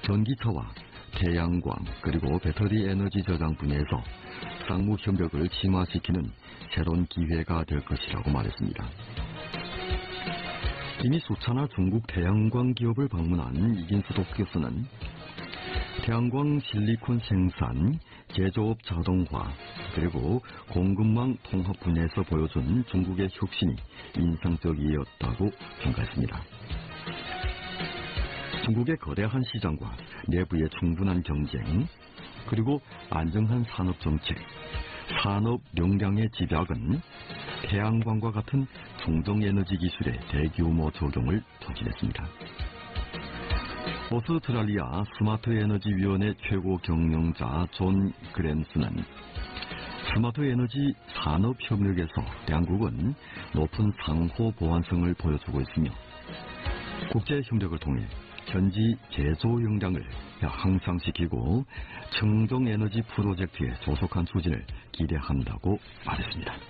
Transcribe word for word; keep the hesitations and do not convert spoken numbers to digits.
전기차와 태양광 그리고 배터리 에너지 저장 분야에서 상무 협력을 심화시키는 새로운 기회가 될 것이라고 말했습니다. 이미 수차나 중국 태양광 기업을 방문한 이긴수 독교수는 태양광 실리콘 생산, 제조업 자동화, 그리고 공급망 통합 분야에서 보여준 중국의 혁신이 인상적이었다고 평가했습니다. 중국의 거대한 시장과 내부의 충분한 경쟁, 그리고 안정한 산업 정책, 산업 용량의 집약은 태양광과 같은 중동에너지 기술의 대규모 적용을 촉진했습니다. 오스트랄리아 스마트에너지위원회 최고 경영자 존 그랜스는 스마트에너지 산업협력에서 양국은 높은 상호 보완성을 보여주고 있으며 국제협력을 통해 현지 제조 역량을 향상시키고 청정에너지 프로젝트의 조속한 추진을 기대한다고 말했습니다.